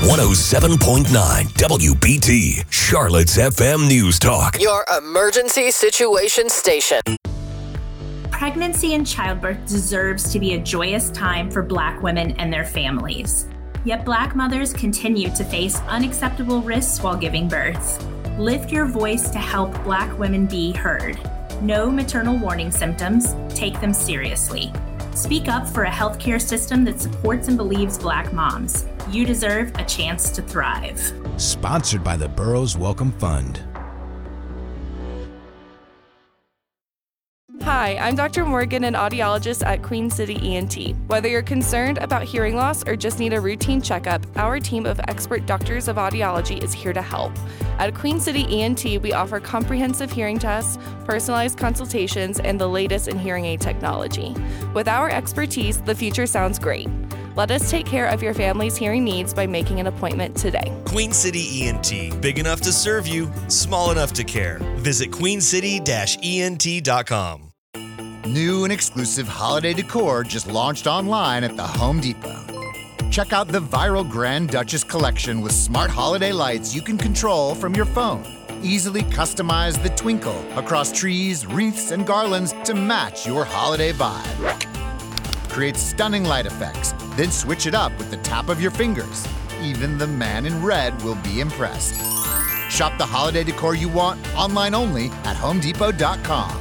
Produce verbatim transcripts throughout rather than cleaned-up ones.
one oh seven point nine W B T, Charlotte's F M News Talk. Your emergency situation station. Pregnancy and childbirth deserves to be a joyous time for Black women and their families. Yet Black mothers continue to face unacceptable risks while giving birth. Lift your voice to help Black women be heard. Know maternal warning symptoms. Take them seriously. Speak up for a healthcare system that supports and believes Black moms. You deserve a chance to thrive. Sponsored by the Burroughs Welcome Fund. Hi, I'm Doctor Morgan, an audiologist at Queen City E N T. Whether you're concerned about hearing loss or just need a routine checkup, our team of expert doctors of audiology is here to help. At Queen City E N T, we offer comprehensive hearing tests, personalized consultations, and the latest in hearing aid technology. With our expertise, the future sounds great. Let us take care of your family's hearing needs by making an appointment today. Queen City E N T, big enough to serve you, small enough to care. Visit queen city dash E N T dot com. New and exclusive holiday decor just launched online at the Home Depot. Check out the viral Grand Duchess collection with smart holiday lights you can control from your phone. Easily customize the twinkle across trees, wreaths, and garlands to match your holiday vibe. Create stunning light effects, then switch it up with the tap of your fingers. Even the man in red will be impressed. Shop the holiday decor you want online only at home depot dot com.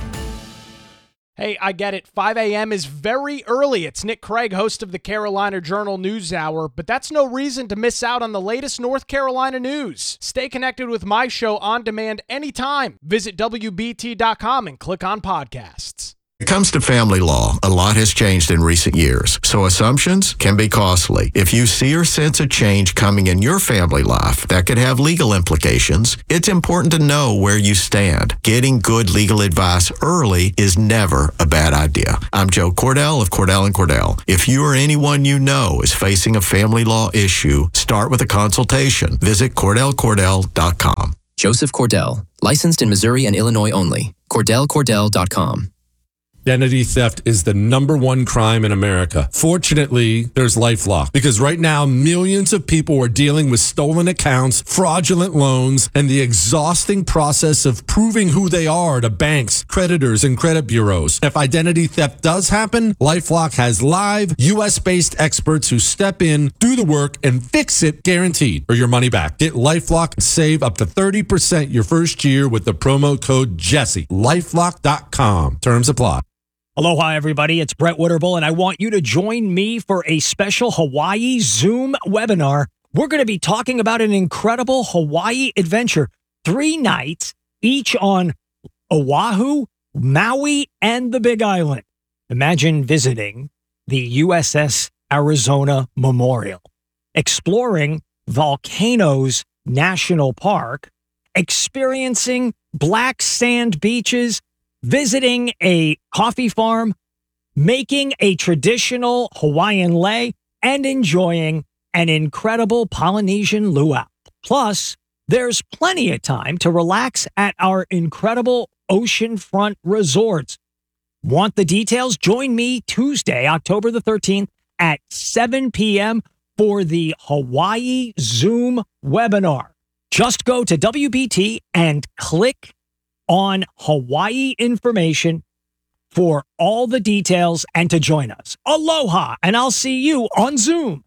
Hey, I get it. five a.m. is very early. It's Nick Craig, host of the Carolina Journal News Hour, but that's no reason to miss out on the latest North Carolina news. Stay connected with my show on demand anytime. Visit W B T dot com and click on podcasts. When it comes to family law, a lot has changed in recent years, so assumptions can be costly. If you see or sense a change coming in your family life that could have legal implications, it's important to know where you stand. Getting good legal advice early is never a bad idea. I'm Joe Cordell of Cordell and Cordell. If you or anyone you know is facing a family law issue, start with a consultation. Visit cordell cordell dot com. Joseph Cordell, licensed in Missouri and Illinois only. cordell cordell dot com. Identity theft is the number one crime in America. Fortunately, there's LifeLock, because right now millions of people are dealing with stolen accounts, fraudulent loans, and the exhausting process of proving who they are to banks, creditors, and credit bureaus. If identity theft does happen, LifeLock has live U S-based experts who step in, do the work, and fix it guaranteed for your money back. Get LifeLock and save up to thirty percent your first year with the promo code Jesse. lifelock dot com. Terms apply. Aloha, everybody. It's Brett Witterbull, and I want you to join me for a special Hawaii Zoom webinar. We're going to be talking about an incredible Hawaii adventure. Three nights, each on Oahu, Maui, and the Big Island. Imagine visiting the U S S Arizona Memorial, exploring Volcanoes National Park, experiencing black sand beaches, visiting a coffee farm, making a traditional Hawaiian lei, and enjoying an incredible Polynesian luau. Plus, there's plenty of time to relax at our incredible oceanfront resorts. Want the details? Join me Tuesday, October the thirteenth at seven p.m. for the Hawaii Zoom webinar. Just go to W B T and click on Hawaii information for all the details and to join us. Aloha, and I'll see you on Zoom.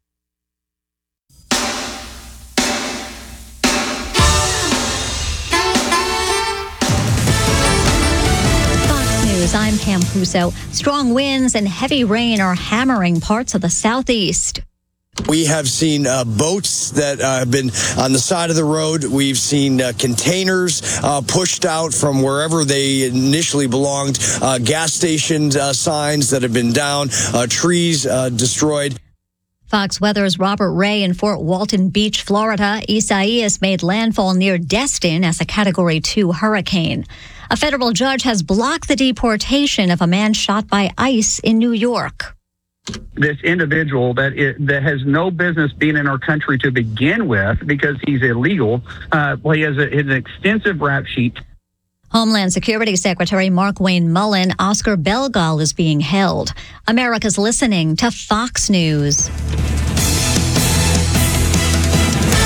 Fox News, I'm Pam Puso. Strong winds and heavy rain are hammering parts of the southeast. We have seen uh, boats that uh, have been on the side of the road. We've seen uh, containers uh, pushed out from wherever they initially belonged, uh, gas station uh, signs that have been down, uh, trees uh, destroyed. Fox Weather's Robert Ray in Fort Walton Beach, Florida. Isaias made landfall near Destin as a Category two hurricane. A federal judge has blocked the deportation of a man shot by ICE in New York. This individual that it, that has no business being in our country to begin with because he's illegal. Uh, well, he has a, an extensive rap sheet. Homeland Security Secretary Mark Wayne Mullen, Oscar Belgal is being held. America's listening to Fox News.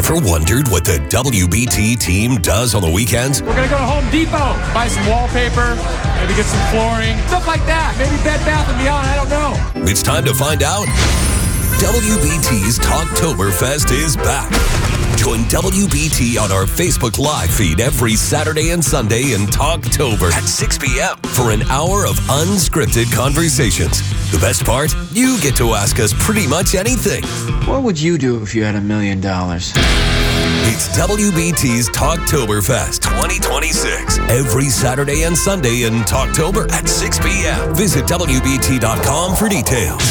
Ever wondered what the W B T team does on the weekends? We're going to go to Home Depot, buy some wallpaper, maybe get some flooring, stuff like that. Maybe Bed Bath and Beyond, I don't know. It's time to find out. W B T's Talktoberfest is back. Join W B T on our Facebook Live feed every Saturday and Sunday in Talktober at six p.m. for an hour of unscripted conversations. The best part? You get to ask us pretty much anything. What would you do if you had a million dollars? It's W B T's Talktoberfest twenty twenty-six. Every Saturday and Sunday in Talktober at six p.m. Visit W B T dot com for details.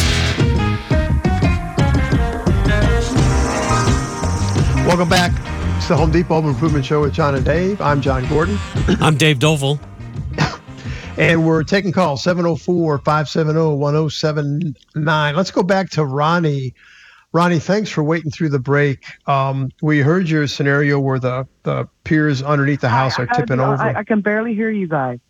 Welcome back. It's the Home Depot Home Improvement Show with John and Dave. I'm John Gordon. I'm Dave Doval. And we're taking calls, seven oh four, five seven oh, one oh seven nine. Let's go back to Ronnie. Ronnie, thanks for waiting through the break. Um, we heard your scenario where the, the piers underneath the house I, are tipping I, over. I, I can barely hear you guys.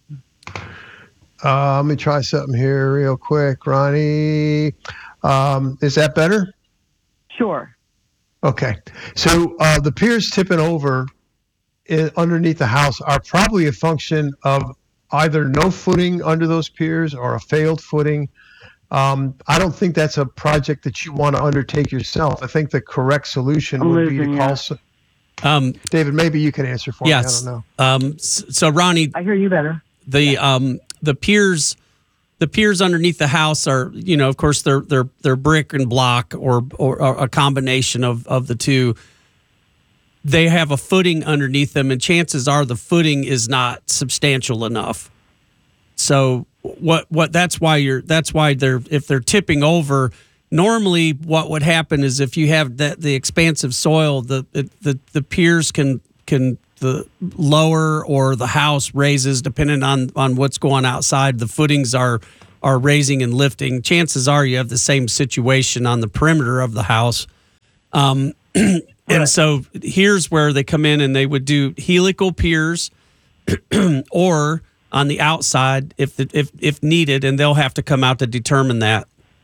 Uh, let me try something here real quick, Ronnie. Um, is that better? Sure. Okay. So uh, the piers tipping over in, underneath the house are probably a function of either no footing under those piers or a failed footing. Um, I don't think that's a project that you want to undertake yourself. I think the correct solution I'm would losing, be to yeah. call. So, Um, David, maybe you can answer for yes. me. I don't know. Um, s- so, Ronnie, I hear you better. The um, the piers, the piers underneath the house are, you know, of course, they're they're they're brick and block or or, or a combination of of the two. They have a footing underneath them, and chances are the footing is not substantial enough. So what what that's why you're that's why they're if they're tipping over. Normally, what would happen is if you have that the expansive soil, the the the piers can can the lower or the house raises depending on on what's going outside. The footings are are raising and lifting. Chances are you have the same situation on the perimeter of the house. Um, and right. So here's where they come in and they would do helical piers or on the outside if the, if if needed, and they'll have to come out to determine that.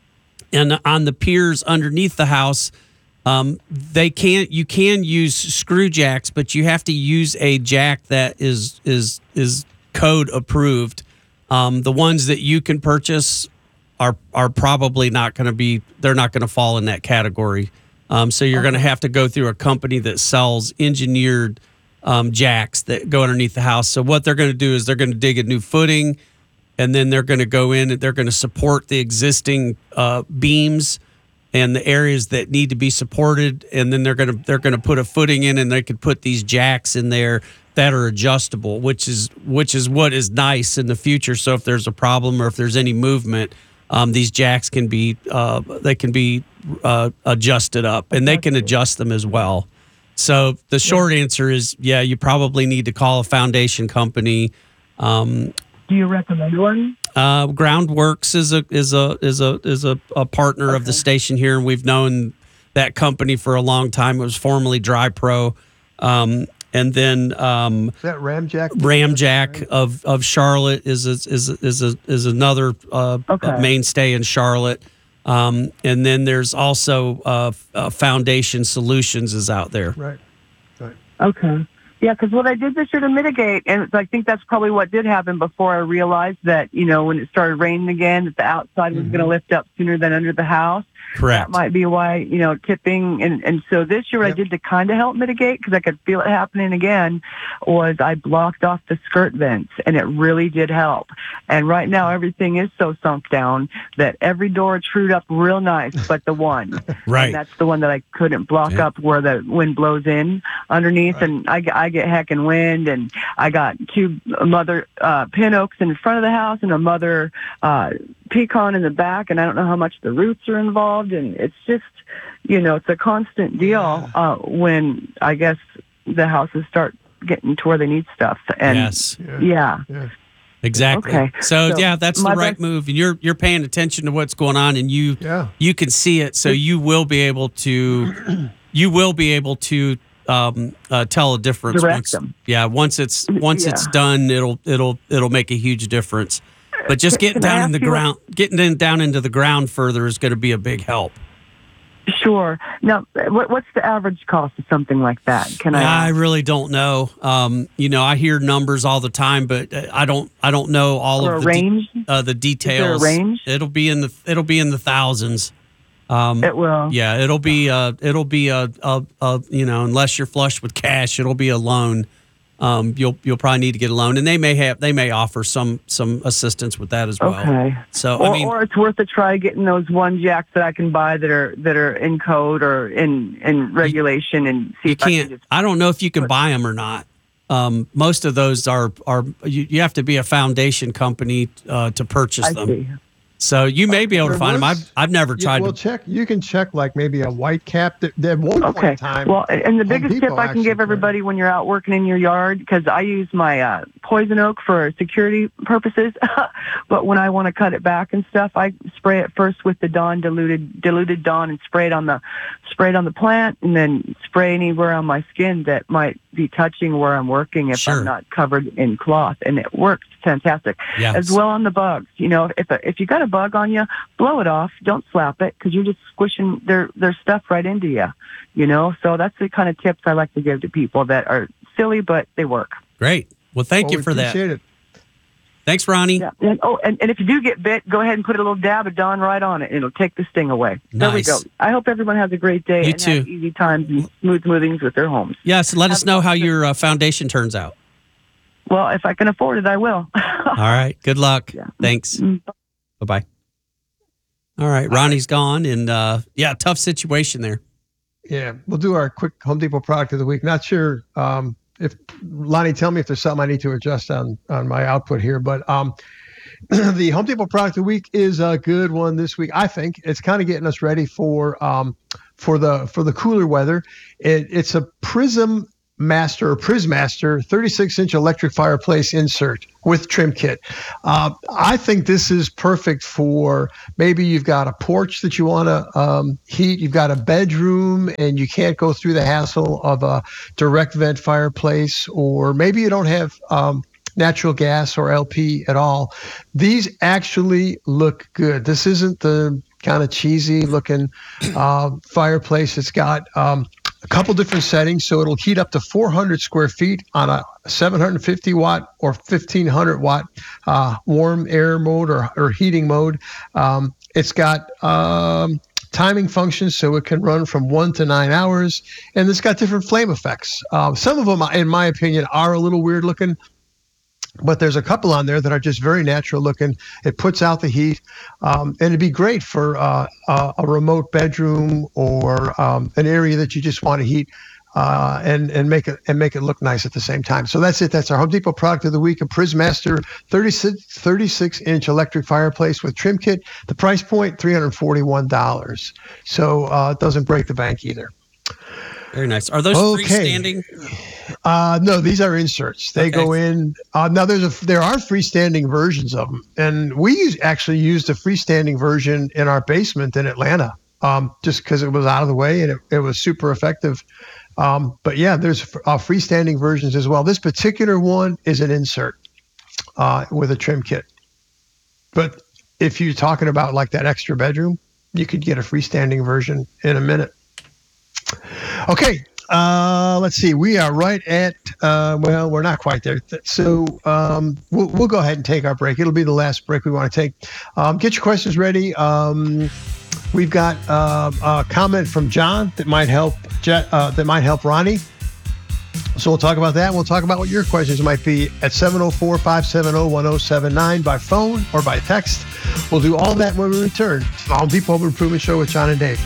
And on the piers underneath the house, um, they can't. You can use screw jacks, but you have to use a jack that is is is code approved. Um, the ones that you can purchase are are probably not going to be. They're not going to fall in that category. Um, so you're going to have to go through a company that sells engineered um, jacks that go underneath the house. So what they're going to do is they're going to dig a new footing. And then they're going to go in and they're going to support the existing uh, beams and the areas that need to be supported. And then they're going to they're going to put a footing in, and they could put these jacks in there that are adjustable, which is which is what is nice in the future. So if there's a problem or if there's any movement, um, these jacks can be uh, they can be uh, adjusted up, and they can adjust them as well. So the short answer is, yeah, you probably need to call a foundation company. Um, Do you recommend one? Uh, Groundworks is a is a is a is a, a partner okay. of the station here, and we've known that company for a long time. It was formerly Dry Pro, um, and then um, is that Ramjack? Ramjack of, of Charlotte is a, is a, is a, is another uh, okay. mainstay in Charlotte, um, and then there's also uh, uh, Foundation Solutions is out there. Right. Right. Okay. Yeah, because what I did this year to mitigate, and I think that's probably what did happen before I realized that, you know, when it started raining again, that the outside was mm-hmm. going to lift up sooner than under the house. Correct. That might be why, you know, tipping. And, and so this year what yep. I did to kind of help mitigate, because I could feel it happening again, was I blocked off the skirt vents, and it really did help. And right now everything is so sunk down that every door trued up real nice, but the one. Right. And that's the one that I couldn't block yep. up where the wind blows in underneath. Right. And I, I get heckin' wind, and I got two mother uh, pin oaks in front of the house and a mother uh, pecan in the back, and I don't know how much the roots are involved, and it's just, you know, it's a constant deal uh, when I guess the houses start getting to where they need stuff. And yes. Yeah. yeah. yeah. Exactly. Okay. So, so yeah, that's the right best- move. And you're you're paying attention to what's going on, and you yeah. you can see it, so you will be able to you will be able to um, uh, tell a difference. Direct once, them. Yeah, once it's once Yeah. it's done, it'll it'll it'll make a huge difference. But just getting Can I down in ask the you ground, getting in, down into the ground further is going to be a big help. Sure. Now, what, what's the average cost of something like that? Can I? I really don't know. Um, you know, I hear numbers all the time, but I don't. I don't know all Or of a the range? De- uh, the details. Is there a range? It'll be in the. It'll be in the thousands. Um, It will. Yeah, it'll be. Uh, it'll be a, a, a. You know, unless you're flush with cash, it'll be a loan. Um, you'll you'll probably need to get a loan, and they may have they may offer some some assistance with that as well. Okay. So or, I mean, or it's worth a try getting those one jacks that I can buy that are that are in code or in in regulation and see you if I can't. can just. I don't know if you can buy them or not. Um, most of those are are you, you have to be a foundation company uh, to purchase I them. see. So you may be able to There find them. was- I've I've never Yeah, tried well, to. check. You can check like maybe a white cap. That at one point Okay. in time. Well, and the Home biggest Depot tip I can actually give everybody when you're out working in your yard, because I use my uh, poison oak for security purposes, but when I want to cut it back and stuff, I spray it first with the Dawn diluted diluted Dawn and spray it on the spray it on the plant, and then spray anywhere on my skin that might be touching where I'm working if Sure. I'm not covered in cloth, and it works fantastic. Yes. As well on the bugs. You know, if a, if you got a bug on you, blow it off. Don't slap it, because you're just squishing their their stuff right into you. You know, so that's the kind of tips I like to give to people that are silly, but they work. Great. Well, thank Well, you we for that. appreciate it. Thanks, Ronnie. Yeah. And, oh, and, and if you do get bit, go ahead and put a little dab of Dawn right on it. It'll take the sting away. There we Nice. go. I hope everyone has a great day You and too. have easy times and smooth movings with their homes. Yes. Let us know how your uh, foundation turns out. Well, if I can afford it, I will. All right. Good luck. Thanks. Mm. Bye bye. All right. Ronnie's gone, and uh, yeah, tough situation there. Yeah, we'll do our quick Home Depot product of the week. Not sure um, if Lonnie, tell me if there's something I need to adjust on on my output here, but um, the Home Depot product of the week is a good one this week. I think it's kind of getting us ready for um, for the for the cooler weather. It, it's a Prism Master or Prismaster thirty-six inch electric fireplace insert with trim kit. Uh, I think this is perfect for maybe you've got a porch that you want to um, heat, you've got a bedroom and you can't go through the hassle of a direct vent fireplace, or maybe you don't have um, natural gas or L P at all. These actually look good. This isn't the kind of cheesy looking uh, fireplace. It's got um, a couple different settings, so it'll heat up to four hundred square feet on a seven hundred fifty watt or fifteen hundred watt uh, warm air mode or, or heating mode. Um, it's got um, timing functions, so it can run from one to nine hours, and it's got different flame effects. Uh, some of them, in my opinion, are a little weird looking, but there's a couple on there that are just very natural looking. It puts out the heat, um, and it'd be great for uh, a, a remote bedroom or um, an area that you just want to heat uh, and and make it and make it look nice at the same time. So that's it. That's our Home Depot product of the week: a Prismaster thirty-six inch electric fireplace with trim kit. The price point three hundred forty-one dollars. So uh, it doesn't break the bank either. Very nice. Are those Okay. freestanding? Uh, no, these are inserts. They Okay. go in. Uh, now there's a there are freestanding versions of them, and we use, actually used a freestanding version in our basement in Atlanta, um, just because it was out of the way and it, it was super effective. Um, but yeah, there's uh, freestanding versions as well. This particular one is an insert uh, with a trim kit. But if you're talking about like that extra bedroom, you could get a freestanding version in a minute. Okay, uh, let's see. We are right at, uh, well, we're not quite there. So um, we'll, we'll go ahead and take our break. It'll be the last break we want to take. Um, get your questions ready. Um, we've got uh, a comment from John that might help Je- uh, that might help Ronnie. So we'll talk about that. We'll talk about what your questions might be at seven oh four, five seven oh, one oh seven nine by phone or by text. We'll do all that when we return to the Home Depot Home Improvement Show with John and Dave.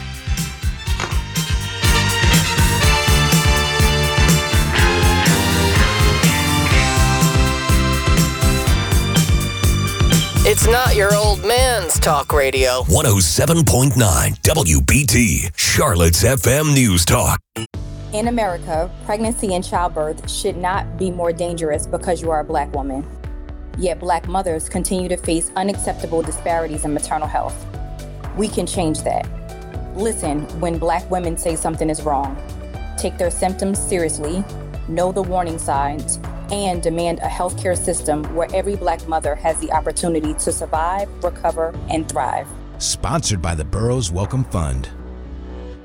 It's not your old man's talk radio. one oh seven point nine W B T, Charlotte's F M News Talk. In America, pregnancy and childbirth should not be more dangerous because you are a black woman. Yet black mothers continue to face unacceptable disparities in maternal health. We can change that. Listen when black women say something is wrong. Take their symptoms seriously, know the warning signs, and demand a healthcare system where every black mother has the opportunity to survive, recover, and thrive. Sponsored by the Burroughs Welcome Fund.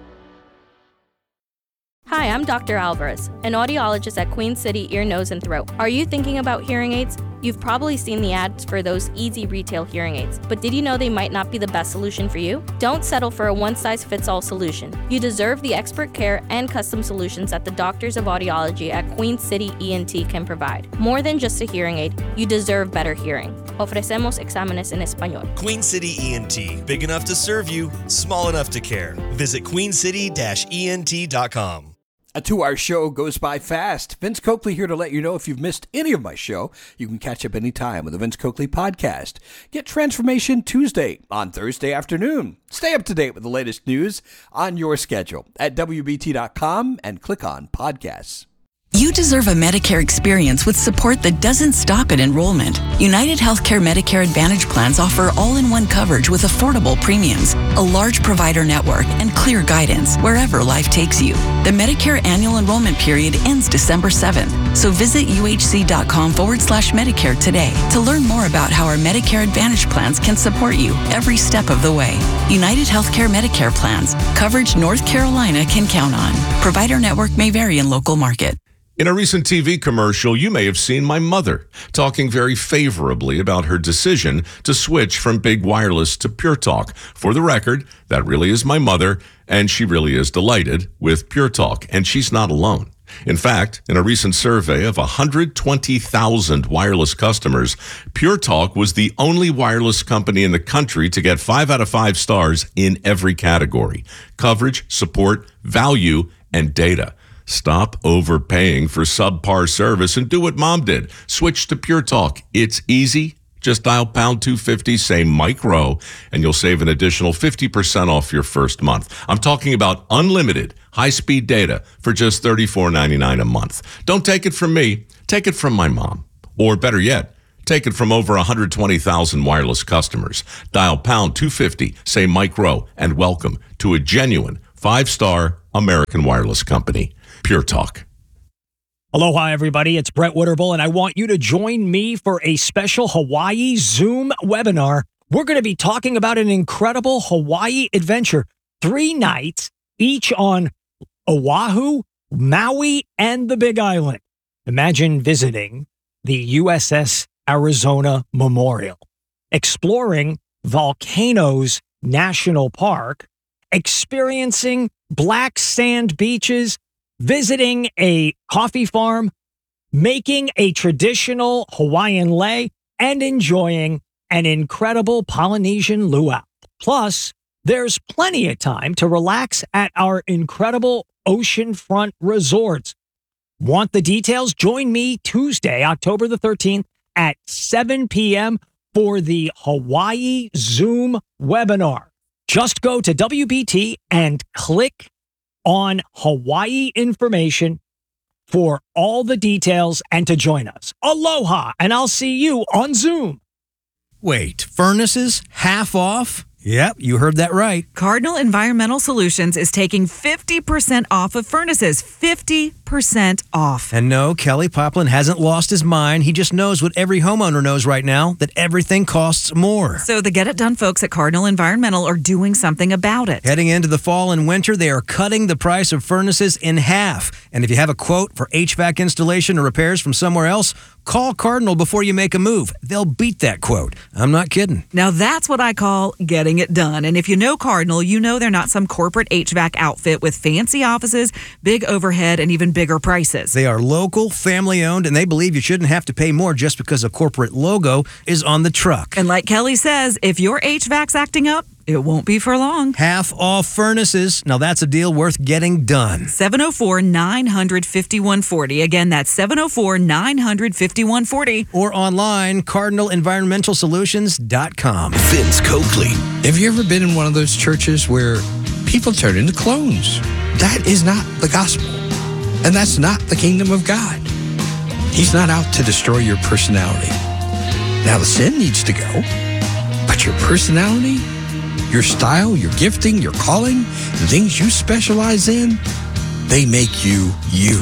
I'm Doctor Alvarez, an audiologist at Queen City Ear, Nose, and Throat. Are you thinking about hearing aids? You've probably seen the ads for those easy retail hearing aids, but did you know they might not be the best solution for you? Don't settle for a one-size-fits-all solution. You deserve the expert care and custom solutions that the doctors of audiology at Queen City E N T can provide. More than just a hearing aid, you deserve better hearing. Ofrecemos exámenes en español. Queen City E N T, big enough to serve you, small enough to care. Visit queen city dash E N T dot com. A two-hour show goes by fast. Vince Coakley here to let you know if you've missed any of my show, you can catch up anytime with the Vince Coakley Podcast. Get Transformation Tuesday on Thursday afternoon. Stay up to date with the latest news on your schedule at W B T dot com and click on Podcasts. You deserve a Medicare experience with support that doesn't stop at enrollment. United Healthcare Medicare Advantage plans offer all-in-one coverage with affordable premiums, a large provider network, and clear guidance wherever life takes you. The Medicare annual enrollment period ends December seventh, so visit uhc.com forward slash Medicare today to learn more about how our Medicare Advantage plans can support you every step of the way. United Healthcare Medicare plans, coverage North Carolina can count on. Provider network may vary in local market. In a recent T V commercial, you may have seen my mother talking very favorably about her decision to switch from Big Wireless to Pure Talk. For the record, that really is my mother, and she really is delighted with Pure Talk, and she's not alone. In fact, in a recent survey of one hundred twenty thousand wireless customers, Pure Talk was the only wireless company in the country to get five out of five stars in every category: coverage, support, value, and data. Stop overpaying for subpar service and do what Mom did. Switch to Pure Talk. It's easy. Just dial pound two fifty, say Mike Rowe, and you'll save an additional fifty percent off your first month. I'm talking about unlimited high-speed data for just thirty-four ninety-nine a month. Don't take it from me. Take it from my mom. Or better yet, take it from over one hundred twenty thousand wireless customers. Dial pound two fifty, say Mike Rowe, and welcome to a genuine five-star American wireless company. Pure Talk. Aloha, everybody. It's Brett Witterbull, and I want you to join me for a special Hawaii Zoom webinar. We're going to be talking about an incredible Hawaii adventure. Three nights, each on Oahu, Maui, and the Big Island. Imagine visiting the U S S Arizona Memorial, exploring Volcanoes National Park, experiencing black sand beaches, visiting a coffee farm, making a traditional Hawaiian lei, and enjoying an incredible Polynesian luau. Plus, there's plenty of time to relax at our incredible oceanfront resorts. Want the details? Join me Tuesday, October the thirteenth at seven p.m. for the Hawaii Zoom webinar. Just go to W B T and click on Hawaii information for all the details and to join us. Aloha, and I'll see you on Zoom. Wait, furnaces half off? Yep, you heard that right. Cardinal Environmental Solutions is taking fifty percent off of furnaces. fifty percent off. And no, Kelly Poplin hasn't lost his mind. He just knows what every homeowner knows right now, that everything costs more. So the Get It Done folks at Cardinal Environmental are doing something about it. Heading into the fall and winter, they are cutting the price of furnaces in half. And if you have a quote for H V A C installation or repairs from somewhere else, call Cardinal before you make a move. They'll beat that quote. I'm not kidding. Now that's what I call getting it done. And if you know Cardinal, you know they're not some corporate H V A C outfit with fancy offices, big overhead, and even bigger prices. They are local, family-owned, and they believe you shouldn't have to pay more just because a corporate logo is on the truck. And like Kelly says, if your H V A C's acting up, it won't be for long. Half off furnaces. Now that's a deal worth getting done. seven oh four, nine hundred, fifty-one forty. Again, that's seven oh four, nine hundred, fifty-one forty. Or online, cardinal environmental solutions dot com. Vince Coakley. Have you ever been in one of those churches where people turn into clones? That is not the gospel. And that's not the kingdom of God. He's not out to destroy your personality. Now the sin needs to go, but your personality, your style, your gifting, your calling, the things you specialize in, they make you you.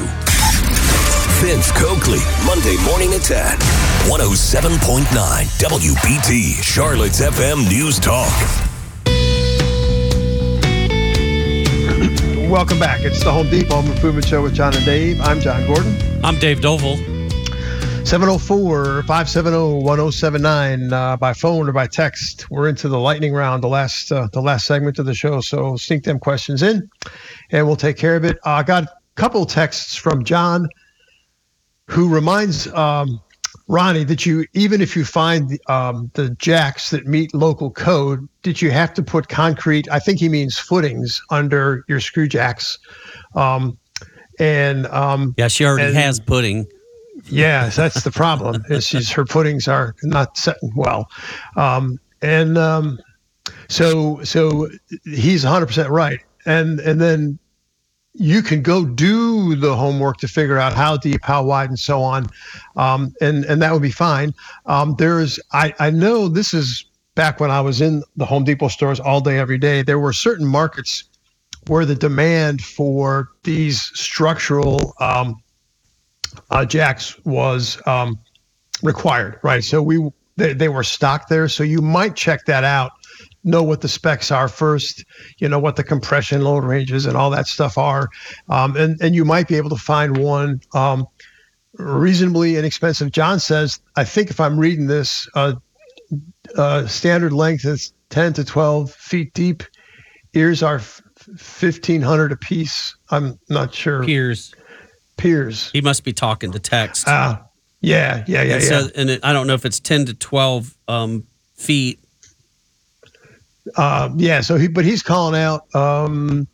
Vince Coakley, Monday morning at ten. one oh seven point nine W B T, Charlotte's F M News Talk. welcome back. It's the Home Depot Home Improvement Show with John and Dave. I'm John Gordon. I'm Dave Doval. seven oh four, five seven oh, one oh seven nine uh, by phone or by text. We're into the lightning round, the last uh, the last segment of the show. So sneak them questions in, and we'll take care of it. I uh, got a couple texts from John, who reminds um, Ronnie that you, even if you find the, um, the jacks that meet local code, that you have to put concrete, I think he means footings, under your screw jacks. Um, and um, yeah, she already and, has pudding. Yeah, that's the problem. Is she's, her puddings are not setting well. Um, and um, so so he's one hundred percent right. And and then you can go do the homework to figure out how deep, how wide, and so on. Um, and, and that would be fine. Um, there's, I, I know this is back when I was in the Home Depot stores all day, every day. There were certain markets where the demand for these structural um, uh, jacks was um, required, right? So we they, they were stocked there. So you might check that out. Know what the specs are first, you know, what the compression load ranges and all that stuff are. Um, and, and you might be able to find one um, reasonably inexpensive. John says, I think if I'm reading this, uh, uh, standard length is ten to twelve feet deep. Ears are fifteen hundred a piece. I'm not sure. Piers. Piers. He must be talking to text. Uh, yeah, yeah, yeah, and yeah. So, and it, I don't know if it's ten to twelve um, feet. Uh, yeah, so he, but he's calling out um,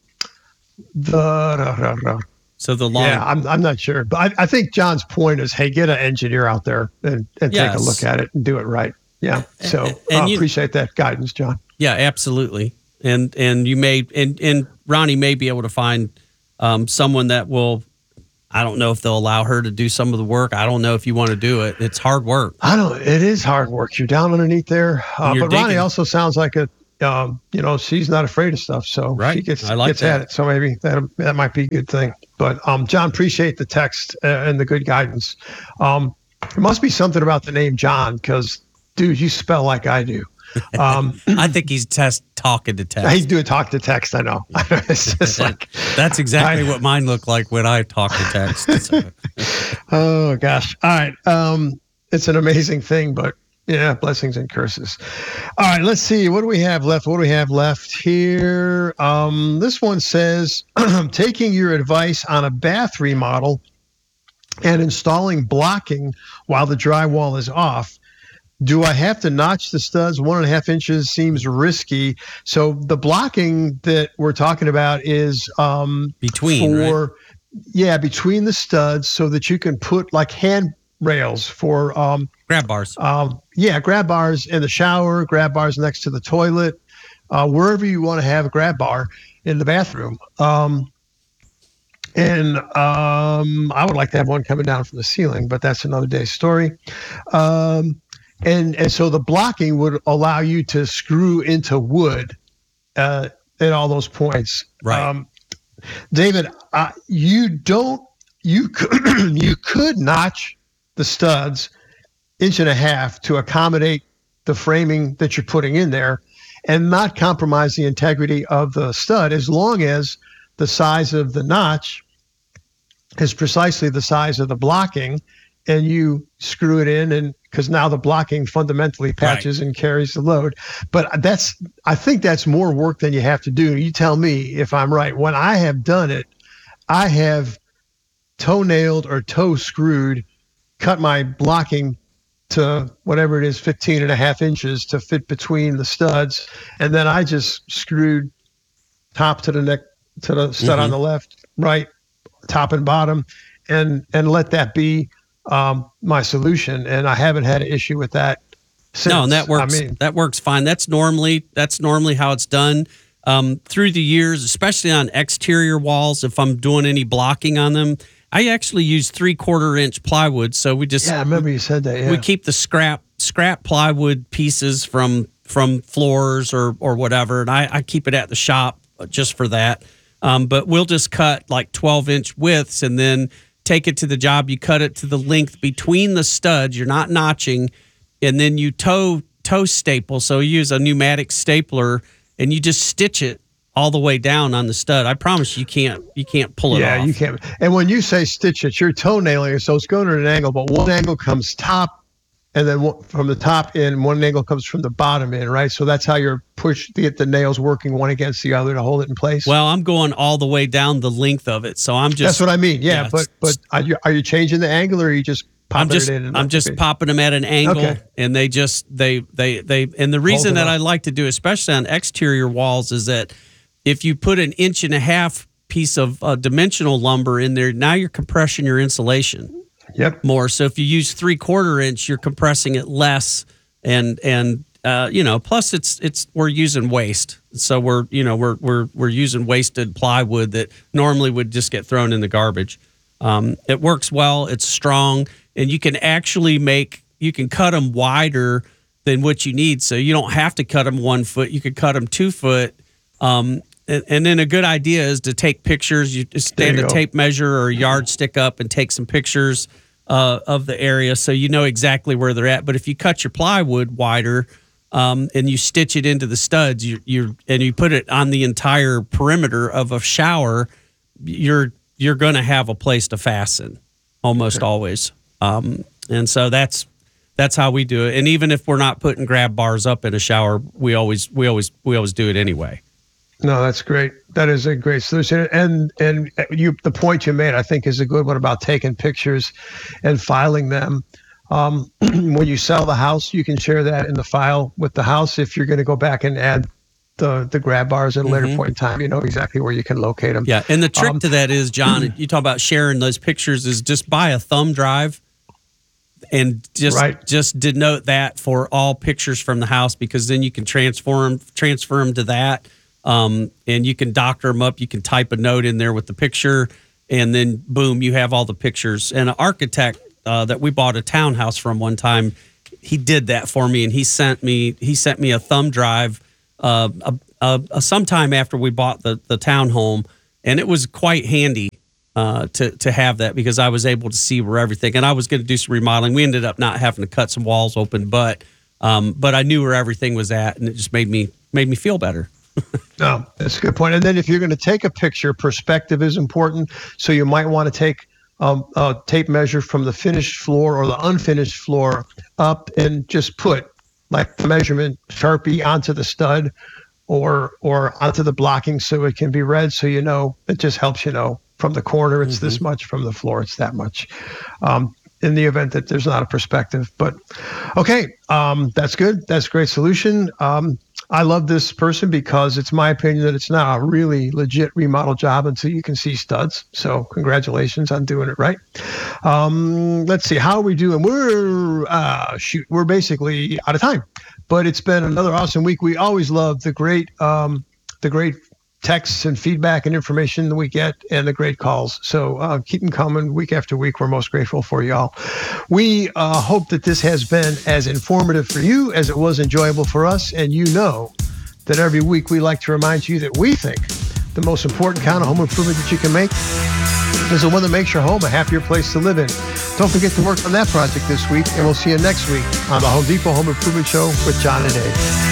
the. So the long. Yeah, I'm I'm not sure, but I, I think John's point is, hey, get an engineer out there and, and Yes. take a look at it and do it right. Yeah, so I and uh, you- appreciate that guidance, John. Yeah, absolutely. And and you may and and Ronnie may be able to find um, someone that will. I don't know if they'll allow her to do some of the work. I don't know if you want to do it. It's hard work. I don't. It is hard work. You're down underneath there, uh, You're but Ronnie digging. also sounds like a. Um, you know, she's not afraid of stuff, so Right. she gets I like gets that. at it. So maybe that that might be a good thing. But um, John, appreciate the text uh, and the good guidance. Um, there must be something about the name John, because dude, you spell like I do. Um, I think he's test talking to text. I do talk to text. I know. It's just like That's exactly I- what mine look like when I talk to text. So. oh gosh. All right. Um, it's an amazing thing, but yeah, blessings and curses. All right, let's see. What do we have left? What do we have left here? Um, this one says, taking your advice on a bath remodel and installing blocking while the drywall is off. Do I have to notch the studs? One and a half inches seems risky. So the blocking that we're talking about is um, Between, for, yeah, between the studs, so that you can put like hand rails for um, grab bars. Um, yeah, grab bars in the shower, grab bars next to the toilet, uh, wherever you want to have a grab bar in the bathroom. Um, and um, I would like to have one coming down from the ceiling, but that's another day's story. Um, and and so the blocking would allow you to screw into wood uh, at all those points. Right. Um, David, uh, you don't. You could you could notch the studs inch and a half to accommodate the framing that you're putting in there and not compromise the integrity of the stud, as long as the size of the notch is precisely the size of the blocking, and you screw it in, and because now the blocking fundamentally patches and carries the load. But that's, I think that's more work than you have to do. You tell me if I'm right. When I have done it, I have toe-nailed or toe-screwed, cut my blocking to whatever it is, fifteen and a half inches to fit between the studs. And then I just screwed top to the neck, to the stud Mm-hmm. on the left, right, top and bottom, and, and let that be um, my solution. And I haven't had an issue with that since. No, and that works. I mean, that works fine. That's normally that's normally how it's done um, through the years, especially on exterior walls. If I'm doing any blocking on them, I actually use three quarter inch plywood. So we just yeah, I remember you said that. Yeah. we keep the scrap scrap plywood pieces from from floors or or whatever, and I, I keep it at the shop just for that. Um, but we'll just cut like twelve inch widths and then take it to the job. You cut it to the length between the studs. You're not notching, and then you toe toe staple. So you use a pneumatic stapler and you just stitch it all the way down on the stud. I promise you can't you can't pull it yeah, off. you can't. And when you say stitch it, you're toenailing it, so it's going at an angle, but one angle comes top, and then one, from the top in, one angle comes from the bottom in, right? So that's how you're pushed to get the nails working one against the other to hold it in place. Well, I'm going all the way down the length of it, so I'm just. That's what I mean. Yeah, yeah but but are you are you changing the angle, or are you just popping I'm just it in? And I'm just popping them at an angle, Okay. and they just they they they. And the reason it that up. I like to do, especially on exterior walls, is that if you put an inch and a half piece of uh, dimensional lumber in there, now you're compressing your insulation. Yep. More. So if you use three quarter inch, you're compressing it less, and and uh, you know, plus it's it's we're using waste. So we're you know we're we're we're using wasted plywood that normally would just get thrown in the garbage. Um, it works well. It's strong, and you can actually make you can cut them wider than what you need. So you don't have to cut them one foot. You could cut them two foot. Um, and, and then a good idea is to take pictures. You just stand you a go. tape measure or a yardstick up and take some pictures uh, of the area so you know exactly where they're at. But if you cut your plywood wider um, and you stitch it into the studs, you you and you put it on the entire perimeter of a shower, you're you're going to have a place to fasten almost Okay. always. Um, and so that's that's how we do it. And even if we're not putting grab bars up in a shower, we always we always we always do it anyway. No, that's great. That is a great solution. And and you, the point you made, I think, is a good one about taking pictures and filing them. Um, when you sell the house, you can share that in the file with the house. If you're going to go back and add the the grab bars at a later Mhm. point in time, you know exactly where you can locate them. Yeah, and the trick Um, to that is, John, you talk about sharing those pictures, is just buy a thumb drive and just Right. just denote that for all pictures from the house, because then you can transform transfer them to that, um, and you can doctor them up. You can type a note in there with the picture, and then boom, you have all the pictures. And an architect uh, that we bought a townhouse from one time, he did that for me, and he sent me he sent me a thumb drive uh, a, a, a sometime after we bought the the townhome, and it was quite handy uh, to to have that, because I was able to see where everything. And I was going to do some remodeling. We ended up not having to cut some walls open, but um, but I knew where everything was at, and it just made me made me feel better. No, that's a good point. And then if you're going to take a picture, perspective is important. So you might want to take um, a tape measure from the finished floor or the unfinished floor up and just put like the measurement Sharpie onto the stud or or onto the blocking so it can be read. So you know, it just helps you know from the corner it's this much, from the floor it's that much. Um, in the event that there's not a perspective. But okay, um, that's good. That's a great solution. Um, I love this person because it's my opinion that it's not a really legit remodel job until you can see studs. So congratulations on doing it right. Um, let's see, how are we doing? We're, uh, shoot, we're basically out of time, but it's been another awesome week. We always love the great, um, the great texts and feedback and information that we get and the great calls. So uh, keep them coming week after week. We're most grateful for y'all. We uh, hope that this has been as informative for you as it was enjoyable for us. And you know that every week we like to remind you that we think the most important kind of home improvement that you can make is the one that makes your home a happier place to live in. Don't forget to work on that project this week, and we'll see you next week on the Home Depot Home Improvement Show with John and Dave.